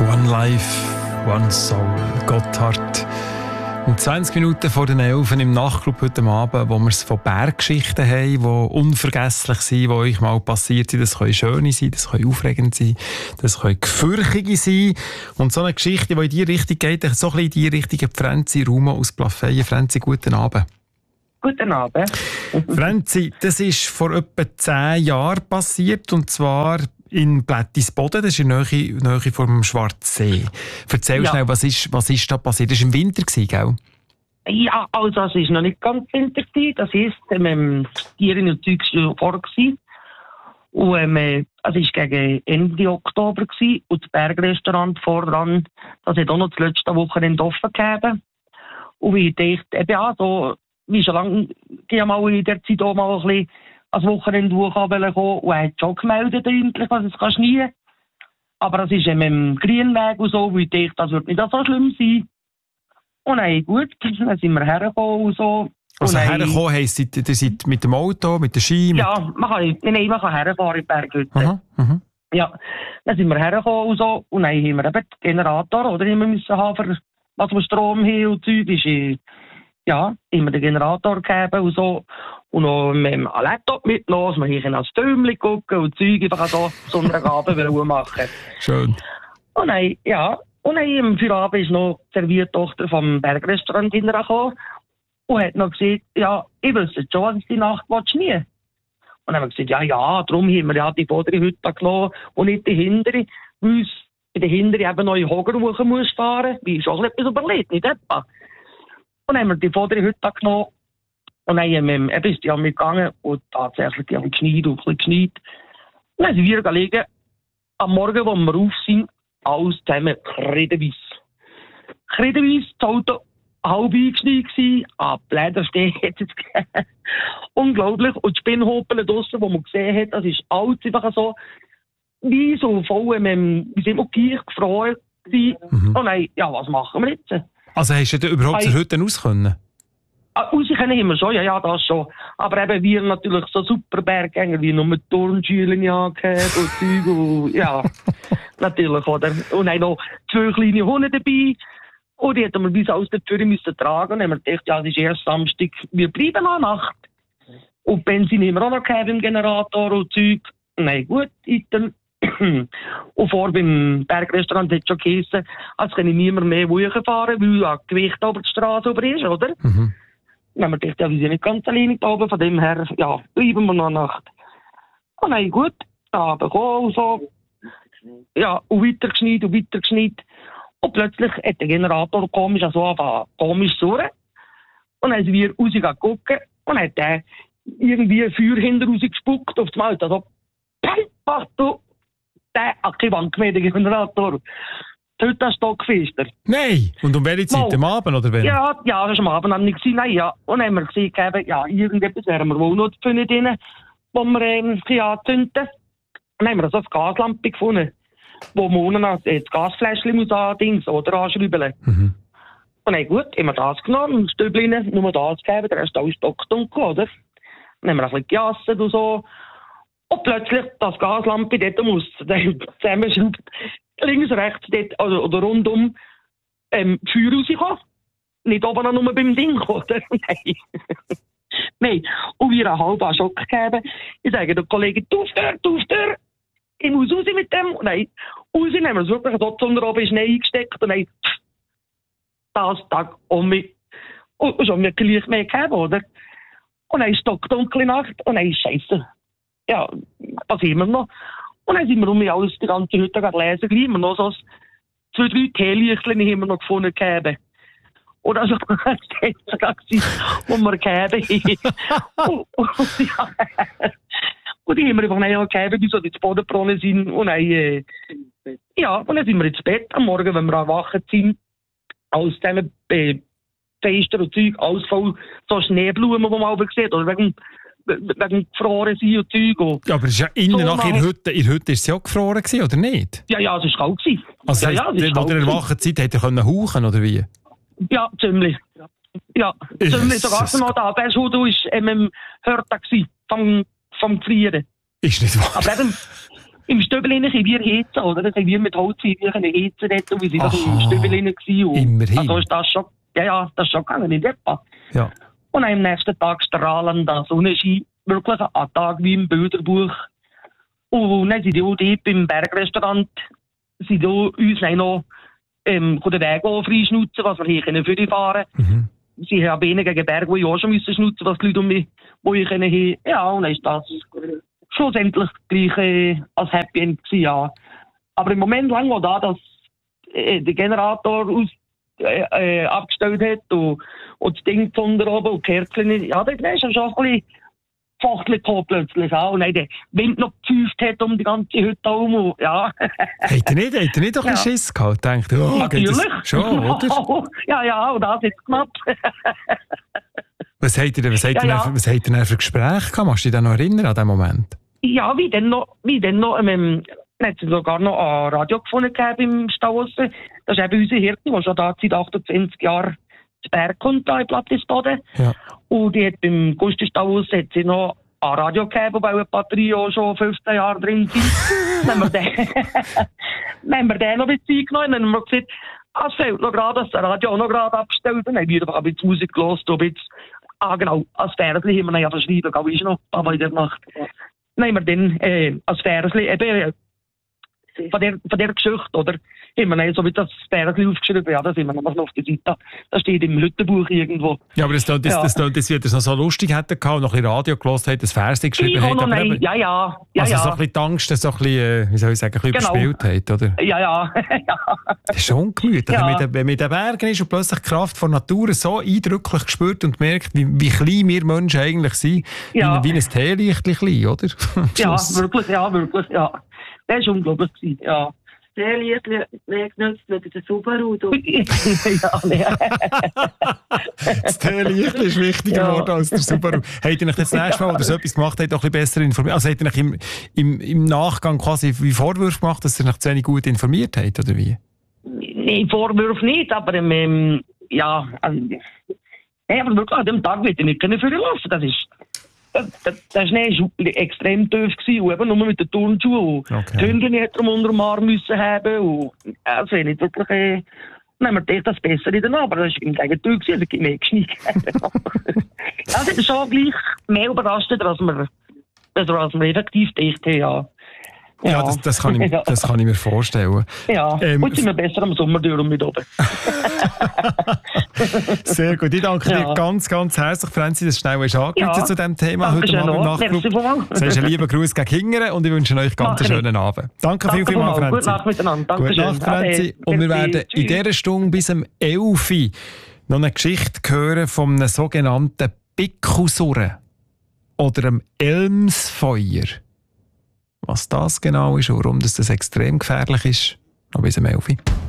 One Life, One Soul, Gotthard. Und 20 Minuten vor den 11 im Nachtclub heute Abend, wo wir es von Berggeschichten haben, die unvergesslich sind, die euch mal passiert sind. Das können schöne sein, das können aufregend sein, das können gefürchtige sein. Und so eine Geschichte, die in die Richtung geht, so ein bisschen in die Richtung, Franzi Rumo aus Plafeyen. Franzi, guten Abend. Guten Abend. Franzi, das ist vor etwa 10 Jahren passiert, und zwar in Blättisboden, das ist in der Nähe vom Schwarzsee. Erzähl schnell, was ist da passiert? Das war im Winter, gell? Ja, also es war noch nicht ganz Winter. Das heisst, die Tiere und Zeug waren vor. Und es war gegen Ende Oktober und das Bergrestaurant voran, das hat auch noch das letzte Wochenende offen gegeben. Und ich dachte, ja, so, wie schon lange, ich mal in der Zeit auch mal ein bisschen als Wochenende kommen und er hat schon gemeldet, eigentlich, was es schneien kann. Aber es ist im Grünweg und so, weil ich dachte, das wird nicht so schlimm sein. Und dann gut, dann sind wir hergekommen und so. Also hergekommen heisst, ihr seid mit dem Auto, mit der Ski? Ja, man kann herfahren in die Berghütte. Ja, dann sind wir hergekommen und so. Und dann haben wir eben den Generator, oder, immer müssen haben, für was wir Strom haben und Zeug ist. Ja, immer den Generator gegeben und so. Und noch mit dem Laptop mitgenommen, wir können als Türmchen gucken und Zeug einfach so Sonnabend machen. Schön. Und dann, ja, und dann für Abend ist noch die Serviertochter vom Bergrestaurant hintergekommen und hat noch gesagt, ja, ich wüsste schon, was ich die Nacht nie. Und dann haben wir gesagt, ja, darum haben wir ja die vordere Hütte genommen und nicht die hintere, weil uns bei der hintere eben noch in Hogerwochen muss fahren, wie ich schon etwas überlegt, nicht etwa. Und dann haben wir die vordere Hütte genommen. Und dann ist die mitgegangen und tatsächlich, die haben geschneit und ein bisschen geschneit. Und dann sind wir gelegen, am Morgen, wo wir auf sind, alles zusammen kredenweiss. Kredenweiss, das Auto halb eingeschneit gewesen, Blädersteg hat es gegeben. Unglaublich. Und die Spinnhoppeln draussen, die man gesehen hat, das ist alles einfach so, wie so voll, wir sind auch gefroren gewesen. Und dann, ja, was machen wir jetzt? Also hast du überhaupt zur Hütte raus können? Raus können immer schon, ja, das schon. Aber eben wir natürlich so super Berggänger, wie nur mit Turnschuhen angehabt und Zeug und ja, natürlich, oder? Und dann noch 2 kleine Hunde dabei. Und die hätten wir bis aus der Tür müssen tragen. Und dann haben wir gedacht, ja, das ist erst Samstag, wir bleiben noch Nacht. Und Benzin haben wir auch noch gehabt im Generator und Zeug. Nein, gut, dann. Und vor beim Bergrestaurant hat es schon geheißen, als kann ich niemand mehr fahren, weil ja Gewicht über die Straße über ist, oder? Dann haben wir gedacht, ja, wir sind nicht ganz alleine da oben, von dem her, ja, bleiben wir noch Nacht. Und dann gut, da gekommen und so. Ja, und weiter geschneit. Und plötzlich hat der Generator komisch surren. Und dann sind wir rausgegangen und hat der irgendwie Feuer hinter rausgespuckt auf das Mal. Also, mach du! Der hat keine Wand mehr, der Generator. Heute das Stockfester. Nein! Und um welche Zeit? Am Abend oder wenn? Ja, das war am Abend. Haben wir gesehen, nein, ja. Und dann haben wir gesehen, ja, irgendetwas wären wir wohl noch drin, wo wir anzünden. Und dann haben wir so eine Gaslampe gefunden, wo man unten das Gasfläschchen muss anschrauben. Und dann gut, haben wir das genommen, ein Stübchen, nur das gegeben, der Rest alles stockdunkel, oder? Dann haben wir ein bisschen gejasset und so. Und plötzlich das Gaslampe dort muss zusammenschrauben, links, rechts, dort, oder rundum, Feuer rauskommen. Nicht oben nur beim Ding, oder? Nein. Nein. Und wir einen halben Schock gegeben. Ich sage der Kollege, du Tür, ich muss raus mit dem. Und nein, raus, dann haben wir es wirklich dort unter oben Schnee eingesteckt und dann das Tag um mich. Und schon wirklich Licht mehr gegeben, oder? Und dann ist stockdunkle Nacht und dann ist Scheiße. Ja, was haben wir noch? Und dann sind wir alles die ganze Hütte lesen, gleich immer noch so 2, 3 Teelichtchen haben wir noch gefunden gegeben. Oder also, das war wo wir gegeben haben. Und die haben wir einfach gegeben, bis so ins Boden gebrochen sind. Und dann, ja, und dann sind wir ins Bett am Morgen, wenn wir erwacht sind. Aus diesen Fenster und Zeug, alles voll so Schneeblumen, die man aber sieht. Oder wegen gefroren sein und Zeug. Ja, aber es ist ja innen so nach in der Hütte ist es ja auch gefroren gewesen, oder nicht? Ja, es war kalt gewesen. Also ja, als ihr erwacht seid, hätte ihr hauchen oder wie? Ja, ziemlich. Ja, ziemlich. Sogar noch da. Der Schuh war im Hörtag vom Gefrieren. Ist nicht wahr. Aber eben, im Stübel können wir heizen, oder? Das haben wir mit Holz heizen dort, und wir sind doch im Stübel gewesen. Immerhin. Also ist das schon, ja, das ist schon gegangen, in etwa. Ja. Und am nächsten Tag strahlender Sonnenschein, wirklich ein Tag wie im Bilderbuch. Und dann sind die auch dort beim Bergrestaurant, sind die uns dann noch den Weg freischnutzen, was wir hier für die fahren können. Sie haben weniger gegen Berge, die ich auch schon schnutzen, was die Leute um mich, wo ich haben. Ja, und dann ist das schlussendlich gleich als Happy End gewesen, ja. Aber im Moment lang, wo da das der Generator abgestellt hat und das Ding von der oben und die Kerzen, ja, das ist schon ein bisschen Fachtel gekommen plötzlich auch. Und dann der Wind noch gepfeift hat um die ganze Hütte herum. Und, ja. Habt ihr nicht doch ein Schiss gehabt? Denkt, natürlich. Das schon, oder? Ja, und das ist knapp. Was habt ihr denn für Gespräche gehabt? Machst du dich noch erinnern an diesen Moment? Ja, wie denn noch, hat es sogar noch ein Radio gefunden im Stauossen. Das ist eben unsere Hirte, die schon da seit 28 Jahren zu Berg kommt, da in Plattisboden. Ja. Und die hat beim Gusti Stauossen hat sie noch ein Radio gegeben, wo eine Batterie auch schon 15 Jahre drin sind. Dann haben wir den noch ein bisschen eingenommen. Dann haben wir gesagt, es fehlt noch gerade, dass der Radio auch noch gerade abgestellt. Dann haben wir einfach ein bisschen Musik gehört, ein bisschen, genau, als Versli haben wir ja verschrieben, glaube ich noch, aber in der Nacht. Dann haben wir dann als Versli eben von der Geschichte, oder? Haben wir so wie das Versli aufgeschrieben, ja, das sind wir noch auf der Seite. Das steht im Hüttenbuch irgendwo. Ja, aber das wird es noch so lustig hätte gehabt, noch ein bisschen Radio gehört hat, das Versli geschrieben hat. Ja. Also so ein bisschen die Angst, so ein bisschen, wie soll ich sagen, ein bisschen überspielt hat, oder? Ja. Das ist schon ungemütlich. Ja. Wenn man in den Bergen ist und plötzlich die Kraft von Natur so eindrücklich spürt und merkt, wie klein wir Menschen eigentlich sind, wie ein Teelichtchen klein, oder? Ja, wirklich, ja. Das war unglaublich, ja. Sehr lieblich, mehr genutzt mit der Subaru. Das Teelicht ist wichtiger geworden als der Subaru. Habt ihr euch das nächste Mal, oder so etwas gemacht habt, auch ein bisschen besser informiert? Also habt ihr euch im Nachgang quasi wie Vorwürfe gemacht, dass ihr euch zu wenig gut informiert habt, oder wie? Nein, Vorwürfe nicht, aber ja, also, aber wirklich an dem Tag wird ich nicht führen lassen. Der Schnee war extrem tief und eben nur mit den Turnschuhen. Okay. Die Hündin hätte er unter dem Arm müssen haben. Und also nicht wirklich, dann haben wir das Bessere dann, aber das war im Gegenteil, also ich mehr geschneit. Das ist schon gleich mehr überraschend, als wir effektiv gedacht haben, ja. Ja, das kann ich mir vorstellen. Ja, heute sind wir besser am Sommer durch und mit oben. Sehr gut. Ich danke dir ganz, ganz herzlich, Franzi, dass du schnell angerufen zu diesem Thema heute Abend im Nachtclub. Du sagst einen lieben Gruß gegen Hingern und ich wünsche euch ganz einen schönen Abend. Danke vielmals, Franzi. Gute Nacht miteinander. Gute Nacht, Franzi. Und wir werden in dieser Stunde bis um 11 Uhr noch eine Geschichte hören von einem sogenannten Bickelsurren oder einem Elmsfeuer. Was das genau ist und warum das extrem gefährlich ist, noch bis um 11 Uhr.